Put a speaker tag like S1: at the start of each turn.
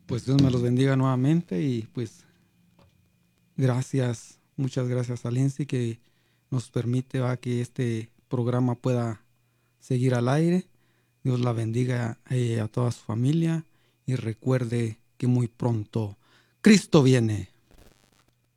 S1: Pues Dios me los bendiga nuevamente y pues gracias, muchas gracias a Lindsay que nos permite que este programa pueda seguir al aire. Dios la bendiga a toda su familia y recuerde que muy pronto Cristo viene.